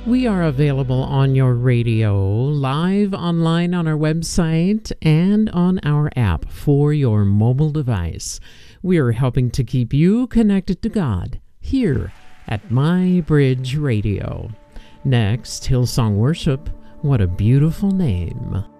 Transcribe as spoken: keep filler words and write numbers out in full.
We are available on your radio, live online on our website, and on our app for your mobile device. We are helping to keep you connected to God here at My Bridge Radio. Next, Hillsong Worship, What a Beautiful Name.